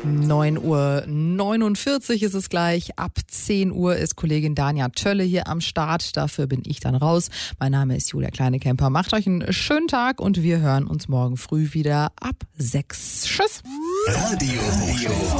9:49 Uhr ist es gleich. Ab 10 Uhr ist Kollegin Dania Tölle hier am Start. Dafür bin ich dann raus. Mein Name ist Julia Kleinekemper. Macht euch einen schönen Tag und wir hören uns morgen früh wieder ab 6. Tschüss. Radio